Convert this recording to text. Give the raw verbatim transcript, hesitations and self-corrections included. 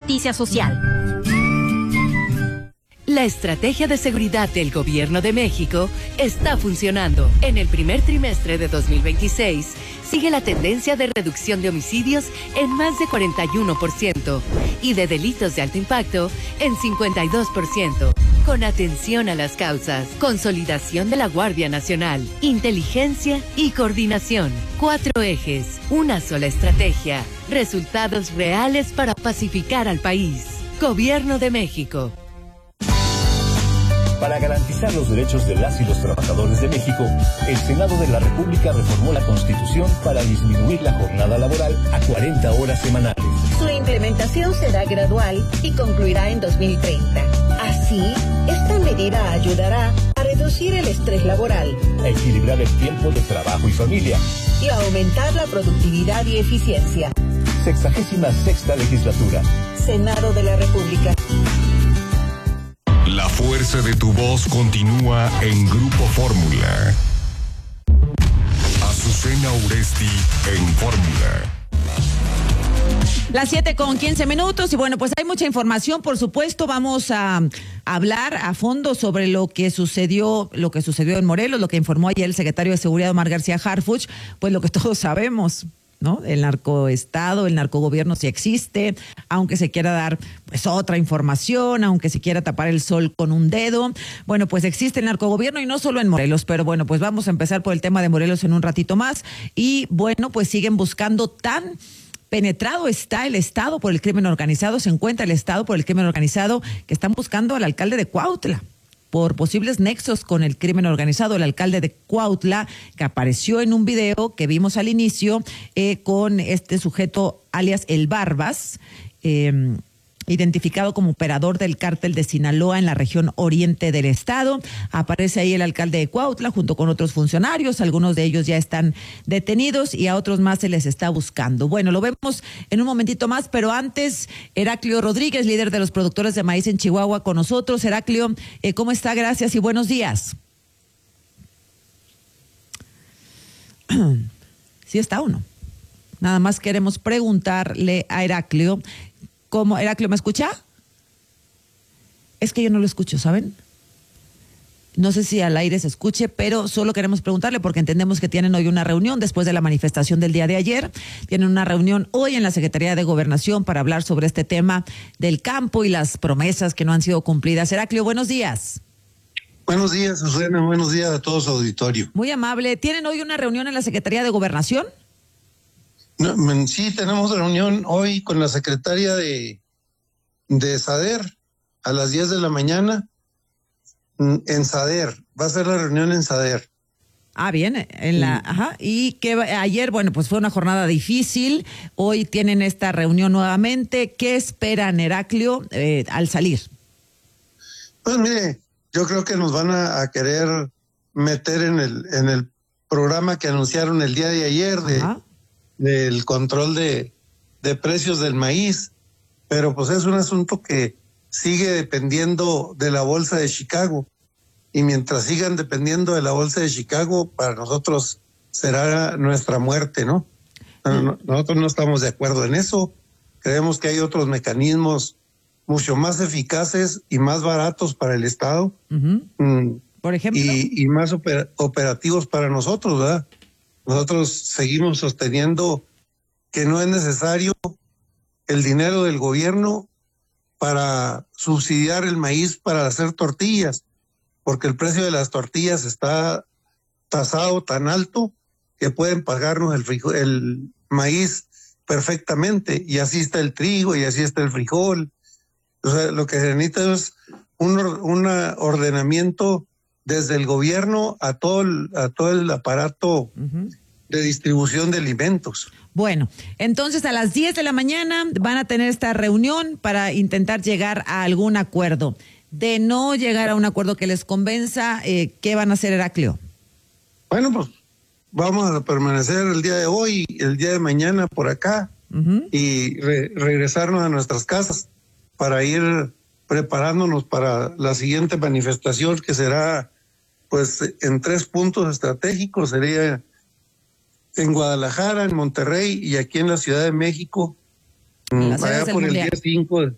justicia social. La estrategia de seguridad del Gobierno de México está funcionando. En el primer trimestre de dos mil veintiséis, sigue la tendencia de reducción de homicidios en más de cuarenta y uno por ciento y de delitos de alto impacto en cincuenta y dos por ciento. Con atención a las causas, consolidación de la Guardia Nacional, inteligencia y coordinación. Cuatro ejes, una sola estrategia, resultados reales para pacificar al país. Gobierno de México. Para garantizar los derechos de las y los trabajadores de México, el Senado de la República reformó la Constitución para disminuir la jornada laboral a cuarenta horas semanales. Su implementación será gradual y concluirá en dos mil treinta. Así, esta medida ayudará a reducir el estrés laboral, a equilibrar el tiempo de trabajo y familia y a aumentar la productividad y eficiencia. Sexagésima sexta legislatura. Senado de la República. La fuerza de tu voz continúa en Grupo Fórmula. Azucena Uresti en Fórmula. Las siete con quince minutos y bueno, pues hay mucha información, por supuesto. Vamos a hablar a fondo sobre lo que sucedió, lo que sucedió en Morelos, lo que informó ayer el secretario de Seguridad, Omar García Harfuch, pues lo que todos sabemos, ¿no? El narcoestado, el narcogobierno sí existe, aunque se quiera dar pues otra información, aunque se quiera tapar el sol con un dedo. Bueno, pues existe el narcogobierno y no solo en Morelos, pero bueno, pues vamos a empezar por el tema de Morelos en un ratito más. Y bueno, pues siguen buscando tan penetrado está el Estado por el crimen organizado, se encuentra el Estado por el crimen organizado, que están buscando al alcalde de Cuautla por posibles nexos con el crimen organizado. El alcalde de Cuautla, que apareció en un video que vimos al inicio eh, con este sujeto alias El Barbas, eh, identificado como operador del cártel de Sinaloa en la región oriente del estado. Aparece ahí el alcalde de Cuautla junto con otros funcionarios, algunos de ellos ya están detenidos y a otros más se les está buscando. Bueno, lo vemos en un momentito más, pero antes, Heraclio Rodríguez, líder de los productores de maíz en Chihuahua, con nosotros. Heraclio, eh, ¿cómo está? Gracias y buenos días. ¿Sí está o no? Nada más queremos preguntarle a Heraclio. ¿Cómo? Heraclio, ¿me escucha? Es que yo no lo escucho, ¿saben? No sé si al aire se escuche, pero solo queremos preguntarle porque entendemos que tienen hoy una reunión después de la manifestación del día de ayer. Tienen una reunión hoy en la Secretaría de Gobernación para hablar sobre este tema del campo y las promesas que no han sido cumplidas. Heraclio, buenos días. Buenos días, Susana. Buenos días a todos, auditorio. Muy amable. ¿Tienen hoy una reunión en la Secretaría de Gobernación? No, sí, tenemos reunión hoy con la secretaria de, de SADER a las diez de la mañana en SADER. Va a ser la reunión en SADER. Ah, bien, en la, sí. Ajá, y que ayer, bueno, pues fue una jornada difícil. Hoy tienen esta reunión nuevamente. ¿Qué esperan, Heraclio, eh, al salir? Pues mire, yo creo que nos van a, a querer meter en el, en el programa que anunciaron el día de ayer de Ajá. del control de, de precios del maíz, pero pues es un asunto que sigue dependiendo de la bolsa de Chicago, y mientras sigan dependiendo de la bolsa de Chicago, para nosotros será nuestra muerte, ¿no? No, nosotros no estamos de acuerdo en eso. Creemos que hay otros mecanismos mucho más eficaces y más baratos para el Estado, uh-huh. mm, por ejemplo, y, y más oper, operativos para nosotros, ¿verdad? Nosotros seguimos sosteniendo que no es necesario el dinero del gobierno para subsidiar el maíz para hacer tortillas, porque el precio de las tortillas está tasado tan alto que pueden pagarnos el frijol, el maíz perfectamente, y así está el trigo y así está el frijol. O sea, lo que se necesita es un, un ordenamiento desde el gobierno a todo el, a todo el aparato uh-huh. de distribución de alimentos. Bueno, entonces a las diez de la mañana van a tener esta reunión para intentar llegar a algún acuerdo. De no llegar a un acuerdo que les convenza, eh, ¿qué van a hacer, Heraclio? Bueno, pues vamos a permanecer el día de hoy, el día de mañana por acá uh-huh. y re- regresarnos a nuestras casas para ir preparándonos para la siguiente manifestación, que será pues en tres puntos estratégicos. Sería en Guadalajara, en Monterrey y aquí en la Ciudad de México, allá por el día cinco